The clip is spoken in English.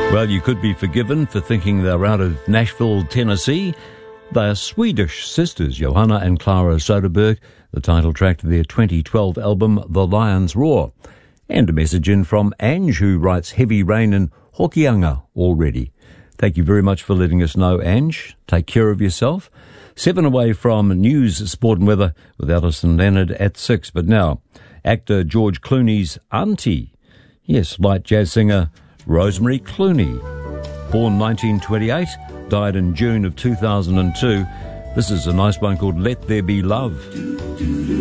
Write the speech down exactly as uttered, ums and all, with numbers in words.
Well, you could be forgiven for thinking they're out of Nashville, Tennessee. They are Swedish sisters, Johanna and Clara Soderberg, the title track to their twenty twelve album, The Lion's Roar. And a message in from Ange, who writes heavy rain in Hokianga already. Thank you very much for letting us know, Ange. Take care of yourself. Seven away from news, sport and weather with Alison Leonard at six. But now, actor George Clooney's auntie. Yes, light jazz singer Rosemary Clooney. Born nineteen twenty-eight, died in June of two thousand two. This is a nice one called Let There Be Love.